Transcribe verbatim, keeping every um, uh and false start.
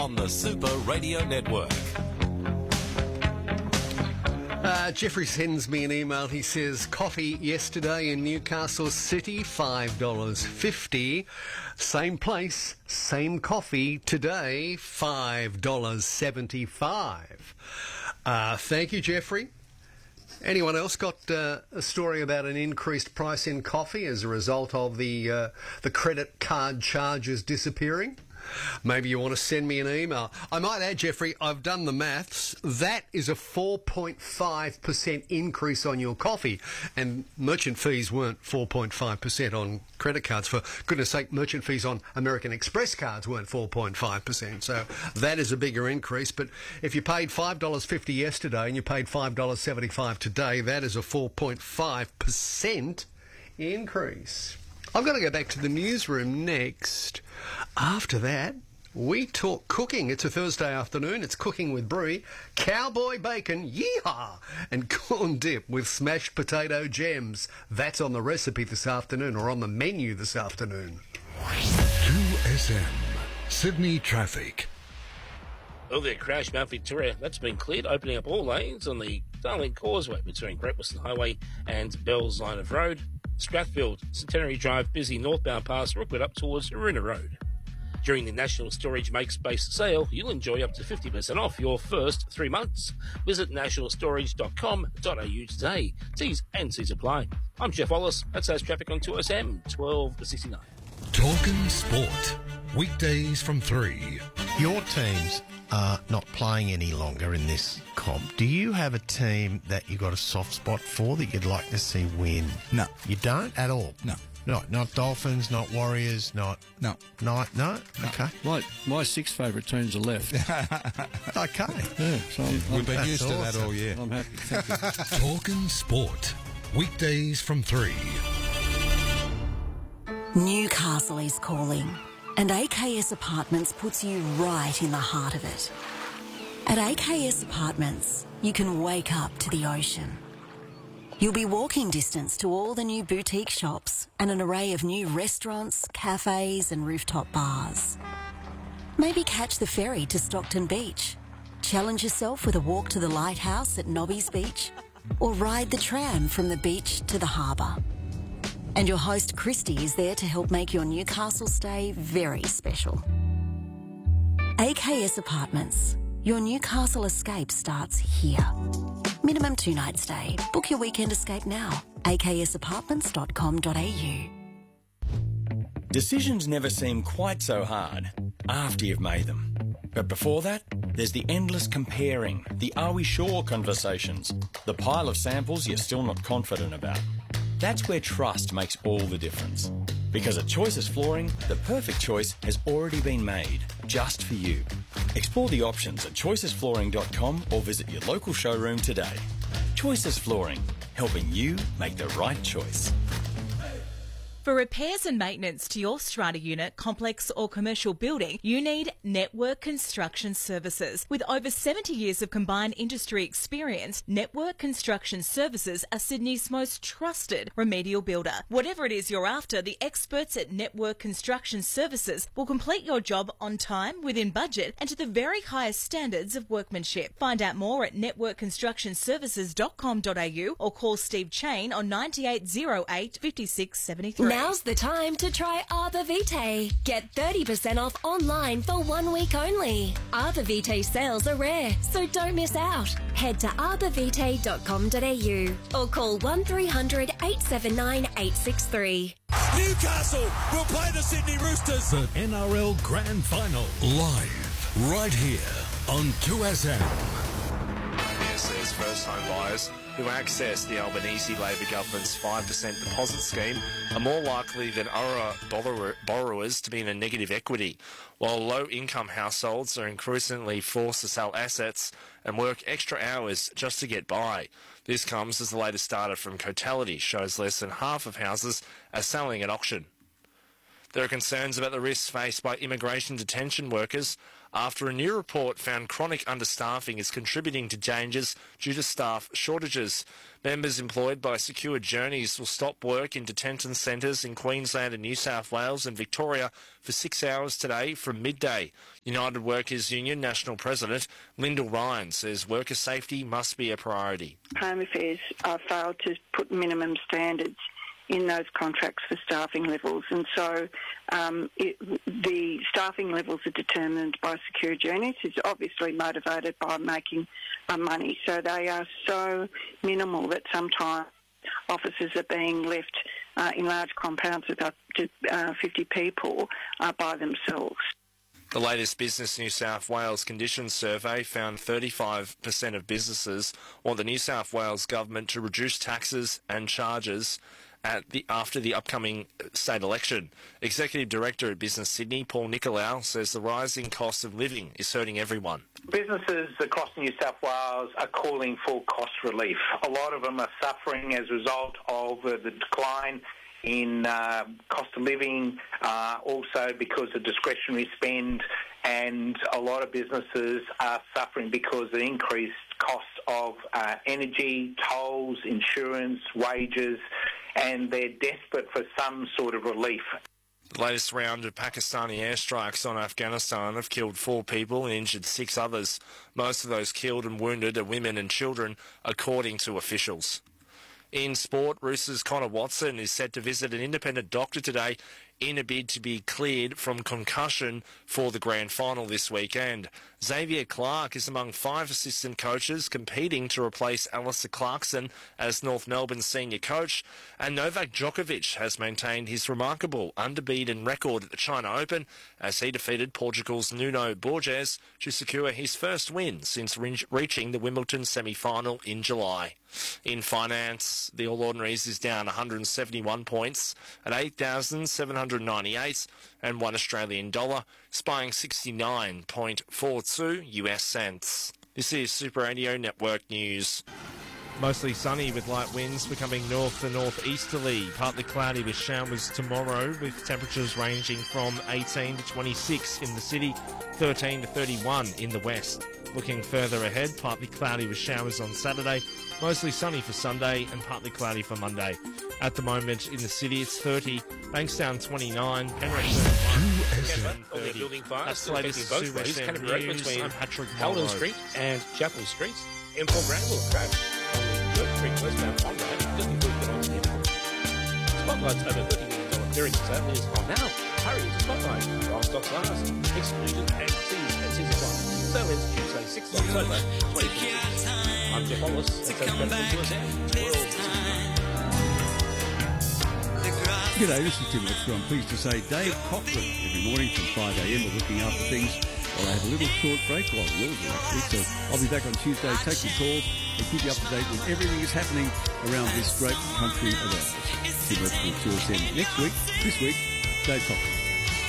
on the Super Radio Network. Uh, Jeffrey sends me an email. He says, coffee yesterday in Newcastle City, five dollars fifty. Same place, same coffee today, five dollars seventy-five. Uh, thank you, Jeffrey. Anyone else got uh, a story about an increased price in coffee as a result of the uh, the credit card charges disappearing? Maybe you want to send me an email. I might add, Jeffrey, I've done the maths. That is a four point five percent increase on your coffee. And merchant fees weren't four point five percent on credit cards. For goodness sake, merchant fees on American Express cards weren't four point five percent. So that is a bigger increase. But if you paid five dollars fifty yesterday and you paid five dollars seventy-five today, that is a four point five percent increase. I've got to go back to the newsroom next. After that, we talk cooking. It's a Thursday afternoon. It's Cooking with Brie. Cowboy bacon, yeehaw! And corn dip with smashed potato gems. That's on the recipe this afternoon, or on the menu this afternoon. two S M, Sydney traffic. Well, there, crash Mount Victoria. That's been cleared, opening up all lanes on the Darling Causeway between Great Western Highway and Bell's Line of Road. Strathfield, Centenary Drive, busy northbound past Rookwood up towards Aruna Road. During the National Storage Make Space sale, you'll enjoy up to fifty percent off your first three months. Visit national storage dot com dot a u today. T's and C's apply. I'm Jeff Wallace. That's our traffic on two S M twelve sixty-nine. Talking sport. Weekdays from three. Your teams are not playing any longer in this comp. Do you have a team that you got a soft spot for that you'd like to see win? No. You don't at all? No. Not not Dolphins, not Warriors, not... No. Not, no? no. Okay. My, my six favourite teams are left. Okay. Yeah, so I'm, We've I'm, been used to awesome. that all year. I'm happy. Thank you. Talking sport. Weekdays from three. Newcastle is calling, and A K S Apartments puts you right in the heart of it. At A K S Apartments, you can wake up to the ocean. You'll be walking distance to all the new boutique shops and an array of new restaurants, cafes and rooftop bars. Maybe catch the ferry to Stockton Beach, challenge yourself with a walk to the lighthouse at Nobby's Beach, or ride the tram from the beach to the harbour. And your host Christy is there to help make your Newcastle stay very special. A K S Apartments. Your Newcastle escape starts here. Minimum two night stay. Book your weekend escape now. a k s apartments dot com dot a u. Decisions never seem quite so hard after you've made them. But before that, there's the endless comparing, the are we sure conversations, the pile of samples you're still not confident about. That's where trust makes all the difference. Because at Choices Flooring, the perfect choice has already been made, just for you. Explore the options at choices flooring dot com or visit your local showroom today. Choices Flooring, helping you make the right choice. For repairs and maintenance to your strata unit, complex or commercial building, you need Network Construction Services. With over seventy years of combined industry experience, Network Construction Services are Sydney's most trusted remedial builder. Whatever it is you're after, the experts at Network Construction Services will complete your job on time, within budget, and to the very highest standards of workmanship. Find out more at network construction services dot com dot a u or call Steve Chain on nine eight zero eight, five six seven three. Now's the time to try Arbor Vitae. Get thirty percent off online for one week only. Arbor Vitae sales are rare, so don't miss out. Head to arbor vitae dot com dot a u or call one three hundred, eight seven nine, eight six three. Newcastle will play the Sydney Roosters. The N R L Grand Final. Live. Right here on two S M. This is first-time buyers who access the Albanese Labor government's five percent deposit scheme are more likely than other borrower, borrowers to be in a negative equity, while low-income households are increasingly forced to sell assets and work extra hours just to get by. This comes as the latest data from Cotality shows less than half of houses are selling at auction. There are concerns about the risks faced by immigration detention workers after a new report found chronic understaffing is contributing to changes due to staff shortages. Members employed by Secure Journeys will stop work in detention centres in Queensland and New South Wales and Victoria for six hours today from midday. United Workers Union National President Lyndall Ryan says worker safety must be a priority. Home Affairs uh, failed to put minimum standards in those contracts for staffing levels, and so um, it, the staffing levels are determined by Secure Journeys. It's obviously motivated by making uh, money, so they are so minimal that sometimes officers are being left uh, in large compounds with up to uh, fifty people uh, by themselves. The latest Business New South Wales Conditions Survey found thirty-five percent of businesses want the New South Wales government to reduce taxes and charges at the after the upcoming state election. Executive Director at Business Sydney, Paul Nicolau, says the rising cost of living is hurting everyone. Businesses across New South Wales are calling for cost relief. A lot of them are suffering as a result of uh, the decline in uh, cost of living, uh, also because of discretionary spend, and a lot of businesses are suffering because of the increased cost of uh, energy, tolls, insurance, wages, and they're desperate for some sort of relief. The latest round of Pakistani airstrikes on Afghanistan have killed four people and injured six others. Most of those killed and wounded are women and children, according to officials. In sport, Roosters' Connor Watson is set to visit an independent doctor today in a bid to be cleared from concussion for the grand final this weekend. Xavier Clark is among five assistant coaches competing to replace Alistair Clarkson as North Melbourne's senior coach, and Novak Djokovic has maintained his remarkable unbeaten record at the China Open as he defeated Portugal's Nuno Borges to secure his first win since re- reaching the Wimbledon semi-final in July. In finance, the All Ordinaries is down one hundred seventy-one points at eight thousand seven hundred ninety-eight, and one Australian dollar spying sixty-nine point four two U S cents. This is Super Radio Network News. Mostly sunny with light winds becoming north to northeasterly. Partly cloudy with showers tomorrow, with temperatures ranging from eighteen to twenty-six in the city, thirteen to thirty-one in the west. Looking further ahead, partly cloudy with showers on Saturday, mostly sunny for Sunday and partly cloudy for Monday. At the moment in the city it's thirty, Bankstown twenty-nine, Penrith thirty-one, Oh, they're building fast. That's the latest both Super ways. S M Canterbury Road News. between I'm Patrick Haldon Morrow. Street and Chapel Street. M four Granville crash on the Church Street westbound Conrad, just before you get on the M four. Spotlight's over thirty million dollars clearance sale is on now. Hurry into Spotlight. While stocks last. Exclusion and T's at six o'clock. Sale ends Tuesday, sixth of October, twenty twenty-six. I'm Jeff Wallace. And so Credible U S A. World. G'day, this is Tim Extra. I'm pleased to say Dave Cochran every morning from five a m. We're looking after things while I have a little short break while yours are actually. So I'll be back on Tuesday, take your calls and keep you up to date with everything that's happening around this great country of ours. Tim Extra with two S M next week, this week, Dave Cochran.